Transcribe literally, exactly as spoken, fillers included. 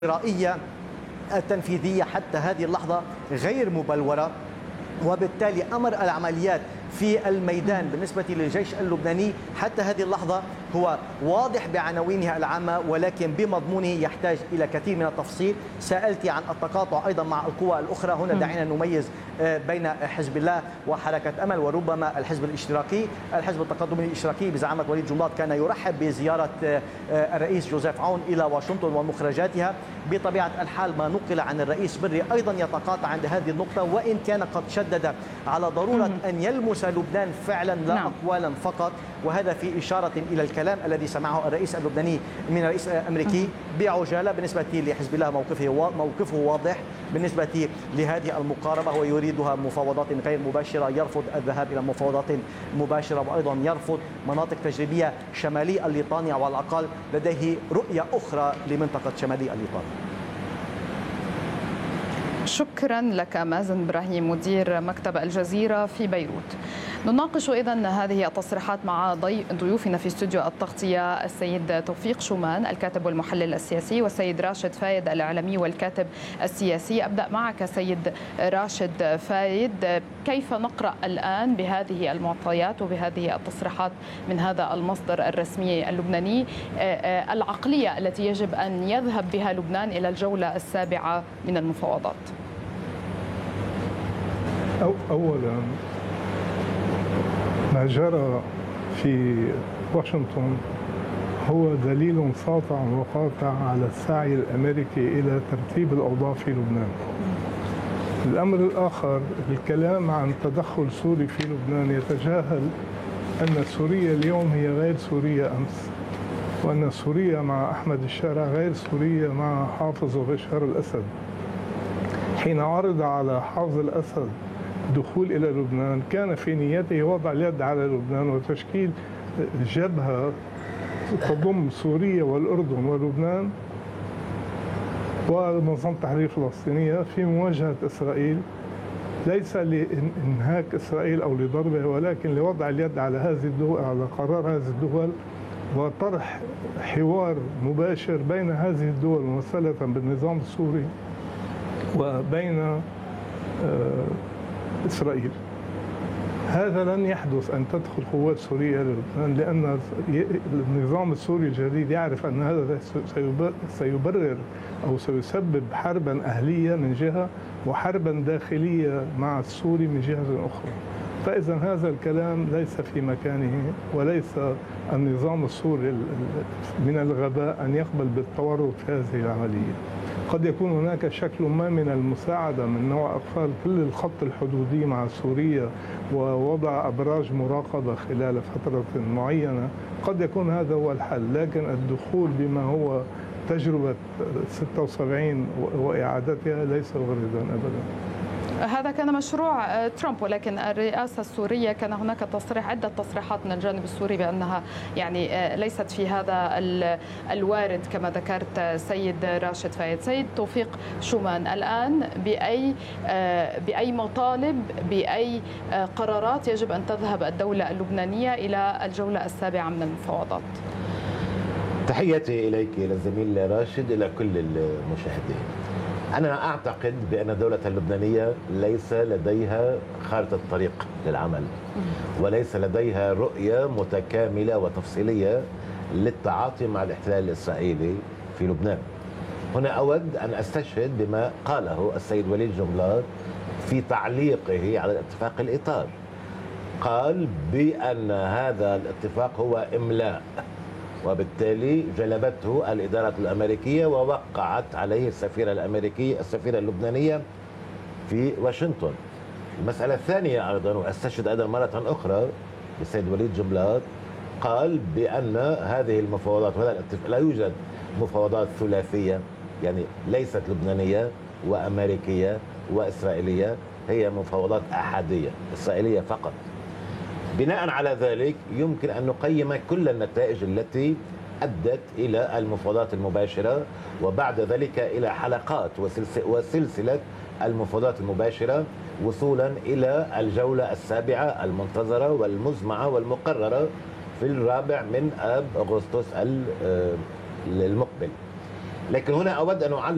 الإجرائية التنفيذية حتى هذه اللحظة غير مبلورة، وبالتالي أمر العمليات في الميدان بالنسبة للجيش اللبناني حتى هذه اللحظة هو واضح بعناوينها العامة، ولكن بمضمونه يحتاج إلى كثير من التفصيل. سألتي عن التقاطع أيضا مع القوى الأخرى، هنا دعينا نميز بين حزب الله وحركة أمل وربما الحزب الاشتراكي. الحزب التقدمي الاشتراكي بزعامة وليد جنبلاط كان يرحب بزيارة الرئيس جوزيف عون إلى واشنطن ومخرجاتها. بطبيعة الحال ما نقل عن الرئيس بري أيضا يتقاطع عند هذه النقطة، وإن كان قد شدد على ضرورة أن يلمس لبنان فعلا لا نعم. أقوالا فقط، وهذا في إشارة إلى الكلام الذي سمعه الرئيس اللبناني من الرئيس الأمريكي بعجالة. بالنسبة لحزب الله موقفه موقفه واضح بالنسبة لهذه المقاربة، هو يريدها مفاوضات غير مباشرة، يرفض الذهاب إلى مفاوضات مباشرة، وأيضا يرفض مناطق تجريبية شمالي الليطانيا، وعلى الأقل لديه رؤية أخرى لمنطقة شمالي الليطانيا. شكرا لك مازن إبراهيم مدير مكتب الجزيرة في بيروت. نناقش إذن هذه التصريحات مع ضيوفنا في استوديو التغطية، السيد توفيق شومان الكاتب والمحلل السياسي، والسيد راشد فايد الإعلامي والكاتب السياسي. أبدأ معك سيد راشد فايد، كيف نقرأ الآن بهذه المعطيات وبهذه التصريحات من هذا المصدر الرسمي اللبناني العقلية التي يجب أن يذهب بها لبنان إلى الجولة السابعة من المفاوضات؟ أو أولا ما جرى في واشنطن هو دليل ساطع وقاطع على السعي الأمريكي إلى ترتيب الأوضاع في لبنان. الأمر الآخر، الكلام عن تدخل سوري في لبنان يتجاهل أن سوريا اليوم هي غير سوريا أمس، وأن سوريا مع أحمد الشارع غير سوريا مع حافظ وبشار الأسد. حين عرض على حافظ الأسد الدخول إلى لبنان كان في نيته وضع اليد على لبنان وتشكيل جبهة تضم سوريا والأردن ولبنان ومنظمة التحرير الفلسطينية في مواجهة إسرائيل، ليس لإنهاك إسرائيل أو لضربها، ولكن لوضع اليد على هذه الدول، على قرار هذه الدول، وطرح حوار مباشر بين هذه الدول ممثلة بالنظام السوري وبين إسرائيل. هذا لن يحدث أن تدخل قوات سوريا للبنان، لأن النظام السوري الجديد يعرف أن هذا سيبرر أو سيسبب حربا أهلية من جهة وحربا داخلية مع السوري من جهة أخرى. فإذا هذا الكلام ليس في مكانه، وليس النظام السوري من الغباء أن يقبل بالتورط في هذه العملية. قد يكون هناك شكل ما من المساعدة من نوع إقفال كل الخط الحدودي مع سوريا ووضع أبراج مراقبة خلال فترة معينة، قد يكون هذا هو الحل، لكن الدخول بما هو تجربة ستة وسبعين وإعادتها ليس واردا أبدا. هذا كان مشروع ترامب، ولكن الرئاسة السورية كان هناك تصريح عدة تصريحات من الجانب السوري بأنها يعني ليست في هذا الوارد كما ذكرت سيد راشد فايد. سيد توفيق شومان، الآن بأي بأي مطالب بأي قرارات يجب أن تذهب الدولة اللبنانية إلى الجولة السابعة من المفاوضات؟ تحياتي إليك إلى الزميل راشد، إلى كل المشاهدين. أنا أعتقد بأن الدولة اللبنانية ليس لديها خارطة طريق للعمل، وليس لديها رؤية متكاملة وتفصيلية للتعاطي مع الاحتلال الإسرائيلي في لبنان. هنا أود أن أستشهد بما قاله السيد وليد جنبلاط في تعليقه على الاتفاق الإطار. قال بأن هذا الاتفاق هو إملاء، وبالتالي جلبته الإدارة الأمريكية ووقعت عليه السفيرة الأمريكية السفيرة اللبنانية في واشنطن. المسألة الثانية أيضا، وأستشهد أيضا مرة أخرى بالسيد وليد جنبلاط، قال بأن هذه المفاوضات وهذا الاتفاق لا يوجد مفاوضات ثلاثية، يعني ليست لبنانية وأمريكية وإسرائيلية، هي مفاوضات أحادية إسرائيلية فقط. بناء على ذلك يمكن أن نقيم كل النتائج التي أدت إلى المفاوضات المباشرة، وبعد ذلك إلى حلقات وسلسلة المفاوضات المباشرة وصولا إلى الجولة السابعة المنتظرة والمزمعة والمقررة في الرابع من آب أغسطس المقبل. لكن هنا أود أن أعلق